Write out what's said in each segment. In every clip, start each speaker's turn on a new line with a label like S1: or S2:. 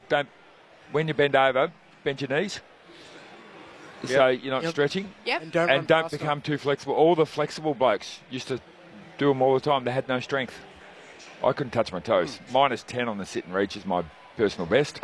S1: when you bend over, bend your knees. So you're not stretching.
S2: Yep.
S1: And don't become too flexible. All the flexible blokes used to do them all the time. They had no strength. I couldn't touch my toes. -10 on the sit and reach is my personal best.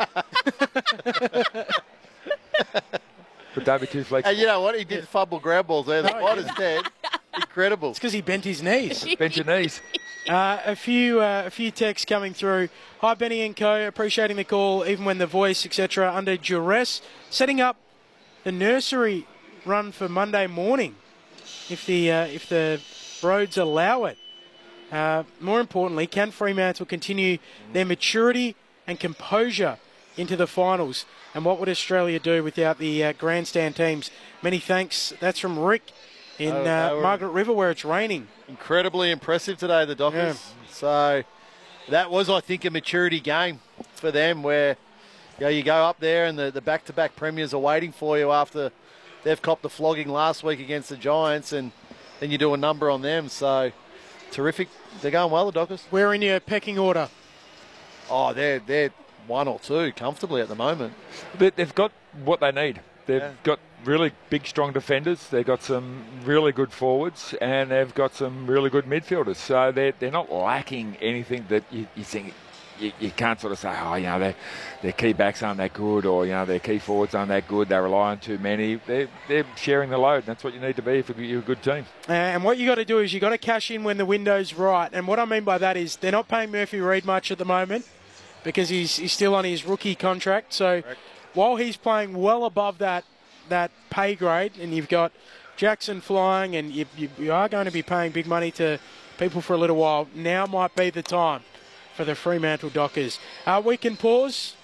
S1: But don't be too flexible.
S3: And you know what? He did fumble ground balls there. The -10. Incredible.
S4: It's because he bent his knees.
S1: Bend your knees.
S4: A few texts coming through. Hi, Benny and Co. Appreciating the call, even when the voice, etc., under duress. Setting up the nursery run for Monday morning, if the roads allow it. More importantly, can Fremantle continue their maturity and composure into the finals? And what would Australia do without the grandstand teams? Many thanks. That's from Rick in Margaret River, where it's raining.
S3: Incredibly impressive today, the Dockers.
S4: Yeah.
S3: So that was, I think, a maturity game for them, where you go up there and the back-to-back premiers are waiting for you after they've copped the flogging last week against the Giants, and then you do a number on them. So terrific. They're going well, the Dockers.
S4: We're in your pecking order.
S3: Oh, they're 1 or 2 comfortably at the moment.
S1: They've got what they need. They've got really big, strong defenders. They've got some really good forwards, and they've got some really good midfielders. So they're not lacking anything that you think. You can't sort of say, their key backs aren't that good, or their key forwards aren't that good. They rely on too many. They're sharing the load. That's what you need to be if you're a good team. And
S4: what you got to do is you got to cash in when the window's right. And what I mean by that is they're not paying Murphy Reid much at the moment because he's still on his rookie contract. So while he's playing well above that pay grade, and you've got Jackson flying, and you are going to be paying big money to people for a little while, now might be the time for the Fremantle Dockers. We can pause.